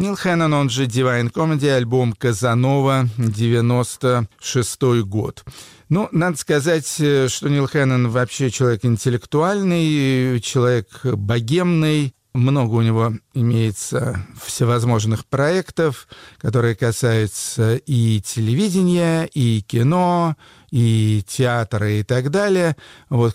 Нил Хэннон, он же Divine Comedy, альбом «Казанова», 96-й год. Ну, надо сказать, что Нил Хэннон вообще человек интеллектуальный, человек богемный. Много у него имеется всевозможных проектов, которые касаются и телевидения, и кино, и театра, и так далее. Вот,